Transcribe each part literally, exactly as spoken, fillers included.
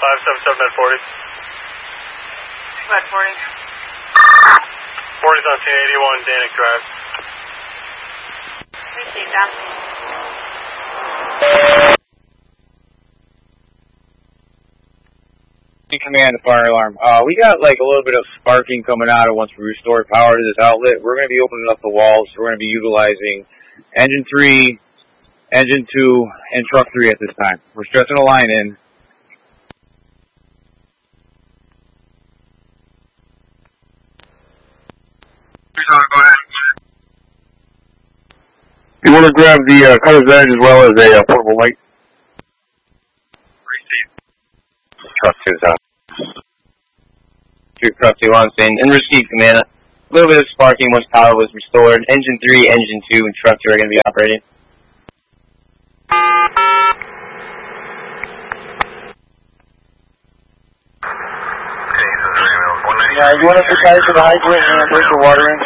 five seven seven at forty. At forty. forty's on scene, eighty-one Danic Drive. Receive that. Command, the fire alarm. Uh, we got like a little bit of sparking coming out of once we restore power to this outlet. We're going to be opening up the walls. We're going to be utilizing engine three, engine two, and truck three at this time. We're stretching a line in. Go ahead. You want to grab the uh, cutter's edge as well as a uh, portable light? Receive. Truck two's out. Two, truck two on scene. And receive, command. A little bit of sparking once power was restored. Engine three, engine two, and truck two are going to be operating. Yeah, you want to get guys to the hydrant and break the water in?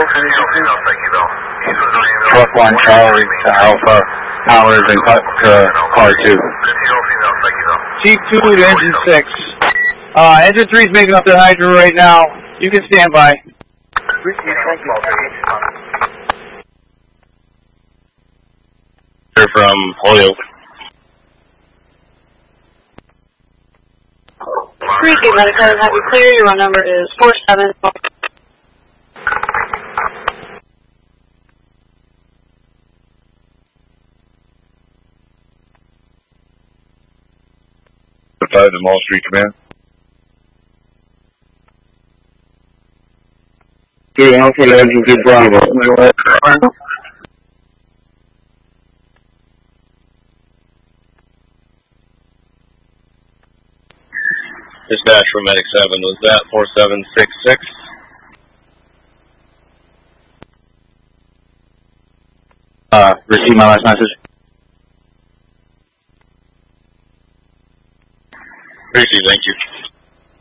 Truck one, Charlie, to Alpha, Powers, and cut to car two. Chief two to engine six. Uh, engine three's making up their hydrant right now. You can stand by. They're from Holyoke. Receive, Medica. Have you clear? Your run number is four seven. Five to Mall Street Command. Good, Alpha to engine two Bravo. Dispatch from Medic seven, was that four seven six six? Uh, receive my last message. Receive, thank you.